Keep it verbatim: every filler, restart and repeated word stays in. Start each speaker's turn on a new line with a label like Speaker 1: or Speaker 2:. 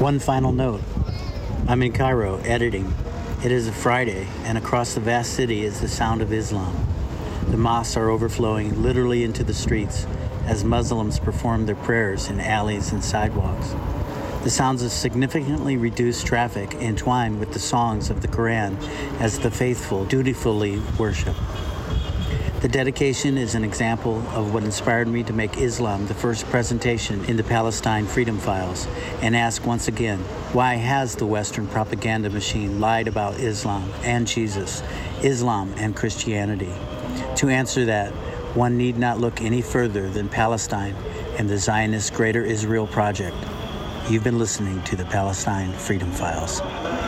Speaker 1: One final note. I'm in Cairo, editing. It is a Friday, and across the vast city is the sound of Islam. The mosques are overflowing literally into the streets as Muslims perform their prayers in alleys and sidewalks. The sounds of significantly reduced traffic entwine with the songs of the Quran as the faithful dutifully worship. The dedication is an example of what inspired me to make Islam the first presentation in the Palestine Freedom Files and ask once again, why has the Western propaganda machine lied about Islam and Jesus, Islam and Christianity? To answer that, one need not look any further than Palestine and the Zionist Greater Israel Project. You've been listening to the Palestine Freedom Files.